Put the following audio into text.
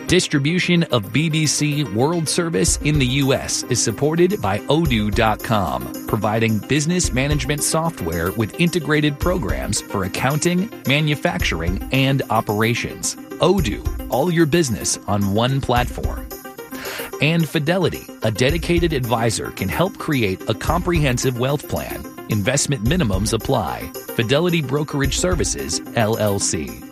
Distribution of BBC World Service in the U.S. is supported by Odoo.com, providing business management software with integrated programs for accounting, manufacturing, and operations. Odoo, all your business on one platform. And Fidelity, a dedicated advisor, can help create a comprehensive wealth plan. Investment minimums apply. Fidelity Brokerage Services, LLC.